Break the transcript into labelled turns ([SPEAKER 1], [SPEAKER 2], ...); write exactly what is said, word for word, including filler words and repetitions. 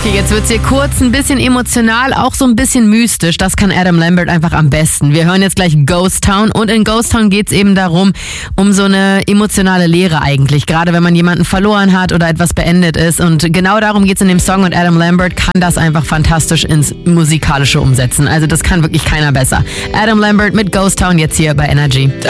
[SPEAKER 1] Okay, jetzt wird's hier kurz ein bisschen emotional, auch so ein bisschen mystisch. Das kann Adam Lambert einfach am besten. Wir hören jetzt gleich Ghost Town und in Ghost Town geht's eben darum, um so eine emotionale Leere eigentlich. Gerade wenn man jemanden verloren hat oder etwas beendet ist. Und genau darum geht's in dem Song und Adam Lambert kann das einfach fantastisch ins Musikalische umsetzen. Also das kann wirklich keiner besser. Adam Lambert mit Ghost Town jetzt hier bei Energy.